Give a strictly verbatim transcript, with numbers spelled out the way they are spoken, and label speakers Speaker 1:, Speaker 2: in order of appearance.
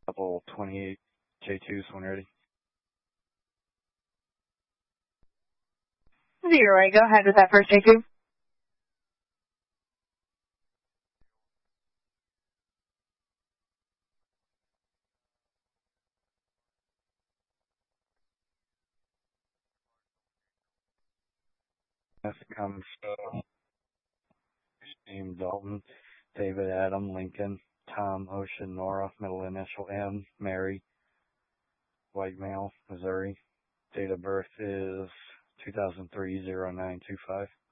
Speaker 1: Couple twenty-eight J twos when ready.
Speaker 2: Zero eight, go ahead with that first J two.
Speaker 1: This comes from James Dalton, David Adam Lincoln, Tom Ocean Nora, middle initial M, Mary, white male, Missouri. Date of birth is two thousand three oh nine two five.